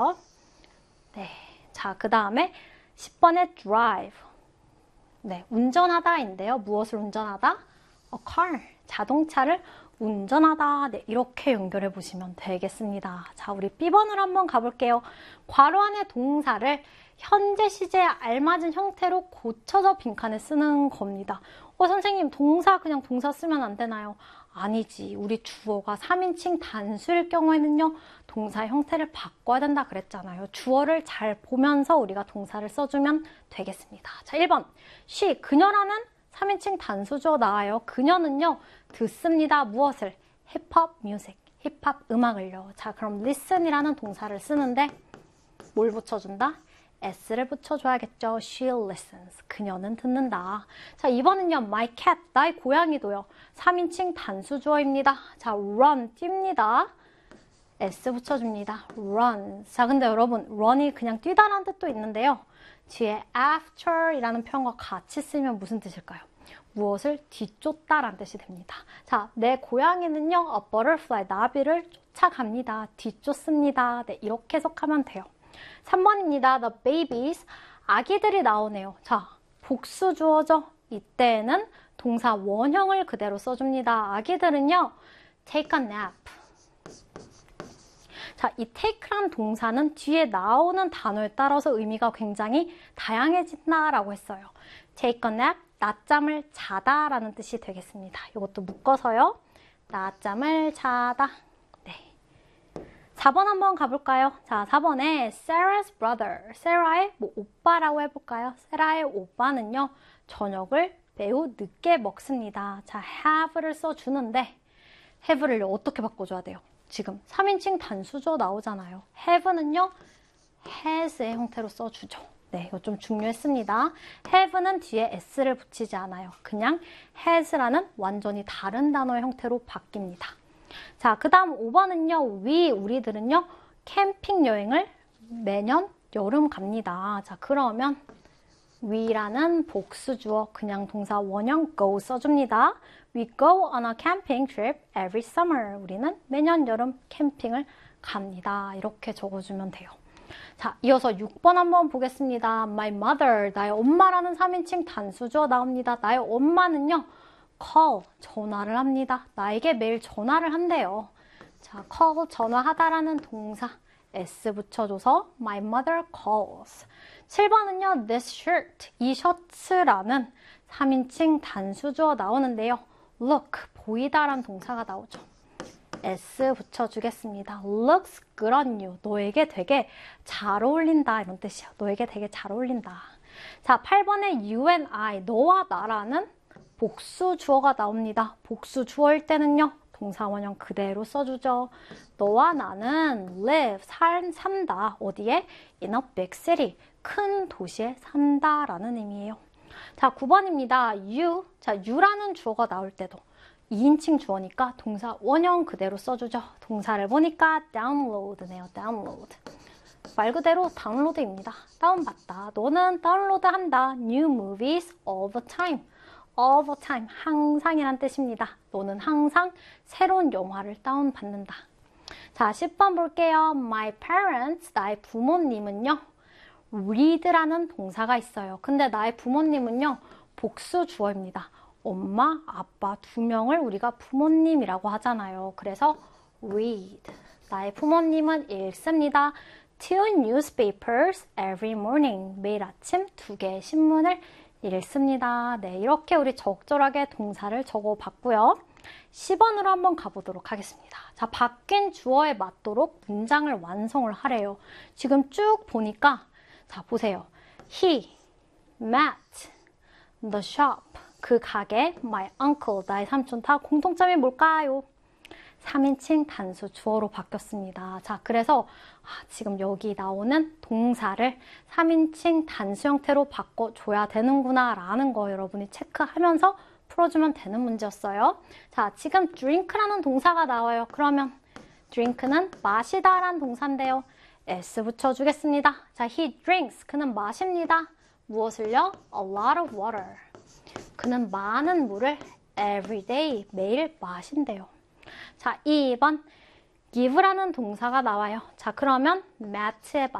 있고요. 네, 자, 그 다음에 10번에 drive. 네, 운전하다인데요. 무엇을 운전하다? A car, 자동차를 운전하다. 네, 이렇게 연결해 보시면 되겠습니다. 자, 우리 B번을 한번 가볼게요. 괄호 안에 동사를 현재 시제에 알맞은 형태로 고쳐서 빈칸에 쓰는 겁니다. 선생님, 동사 그냥 동사 쓰면 안 되나요? 아니지. 우리 주어가 3인칭 단수일 경우에는요, 동사 형태를 바꿔야 된다 그랬잖아요. 주어를 잘 보면서 우리가 동사를 써주면 되겠습니다. 자, 1번. she, 그녀라는 3인칭 단수주어 나와요. 그녀는요, 듣습니다. 무엇을? 힙합 뮤직, 힙합 음악을요. 자, 그럼 listen이라는 동사를 쓰는데 뭘 붙여준다? s를 붙여줘야겠죠. She listens. 그녀는 듣는다. 자, 2번은요. My cat. 나의 고양이도요. 3인칭 단수주어입니다. 자, run. 뜁니다. s 붙여줍니다. run. 자, 근데 여러분, run이 그냥 뛰다라는 뜻도 있는데요. 뒤에 after 이라는 표현과 같이 쓰면 무슨 뜻일까요? 무엇을 뒤쫓다라는 뜻이 됩니다. 자, 내 고양이는요. A butterfly. 나비를 쫓아갑니다. 뒤쫓습니다. 네, 이렇게 해석하면 돼요. 3번입니다. The babies. 아기들이 나오네요. 자, 복수 주어죠. 이때는 동사 원형을 그대로 써줍니다. 아기들은요. take a nap. 자, 이 take란 동사는 뒤에 나오는 단어에 따라서 의미가 굉장히 다양해진다라고 했어요. take a nap, 낮잠을 자다 라는 뜻이 되겠습니다. 이것도 묶어서요. 낮잠을 자다. 4번 한번 가볼까요? 자, 4번에 Sarah's brother, 세라의 오빠라고 해볼까요? 세라의 오빠는요, 저녁을 매우 늦게 먹습니다. 자, have를 써주는데 have를 어떻게 바꿔줘야 돼요? 지금 3인칭 단수죠 나오잖아요. have는요, has의 형태로 써주죠. 네, 이거 좀 중요했습니다. have는 뒤에 s를 붙이지 않아요. 그냥 has라는 완전히 다른 단어의 형태로 바뀝니다. 자, 그 다음 5번은요. 우리들은요. 캠핑 여행을 매년 여름 갑니다. 자, 그러면 we라는 복수주어 그냥 동사 원형 go 써줍니다. We go on a camping trip every summer. 우리는 매년 여름 캠핑을 갑니다. 이렇게 적어주면 돼요. 자, 이어서 6번 한번 보겠습니다. My mother, 나의 엄마라는 3인칭 단수주어 나옵니다. 나의 엄마는요. call, 전화를 합니다. 나에게 매일 전화를 한대요. 자, call, 전화하다라는 동사 s 붙여줘서 my mother calls. 7번은요, this shirt, 이 셔츠라는 3인칭 단수주어 나오는데요. look, 보이다라는 동사가 나오죠. s 붙여주겠습니다. looks good on you. 너에게 되게 잘 어울린다 이런 뜻이에요. 너에게 되게 잘 어울린다. 자, 8번에 you and I, 너와 나라는 복수 주어가 나옵니다. 복수 주어일 때는요. 동사 원형 그대로 써주죠. 너와 나는 live, 산다. 어디에? In a big city. 큰 도시에 산다 라는 의미예요. 자, 9번입니다. you. 자, you라는 주어가 나올 때도 2인칭 주어니까 동사 원형 그대로 써주죠. 동사를 보니까 download네요. download. 말 그대로 다운로드입니다. 다운받다. 너는 다운로드한다. new movies all the time. all the time, 항상이란 뜻입니다. 너는 항상 새로운 영화를 다운받는다. 자, 10번 볼게요. My parents, 나의 부모님은요. read라는 동사가 있어요. 근데 나의 부모님은요. 복수 주어입니다. 엄마, 아빠 두 명을 우리가 부모님이라고 하잖아요. 그래서 read. 나의 부모님은 읽습니다. two newspapers every morning. 매일 아침 2개의 신문을 읽습니다. 네, 이렇게 우리 적절하게 동사를 적어봤고요. 10번으로 한번 가보도록 하겠습니다. 자, 바뀐 주어에 맞도록 문장을 완성을 하래요. 지금 쭉 보니까 자, 보세요. He met the shop. 그 가게, my uncle, 나의 삼촌 다 공통점이 뭘까요? 3인칭 단수 주어로 바뀌었습니다. 자, 그래서 지금 여기 나오는 동사를 3인칭 단수 형태로 바꿔줘야 되는구나 라는 거 여러분이 체크하면서 풀어주면 되는 문제였어요. 자, 지금 drink라는 동사가 나와요. 그러면 drink는 마시다 라는 동사인데요. s 붙여주겠습니다. 자, he drinks. 그는 마십니다. 무엇을요? A lot of water. 그는 많은 물을 every day, 매일 마신대요. 자, 2번. give라는 동사가 나와요. 자, 그러면 Matt의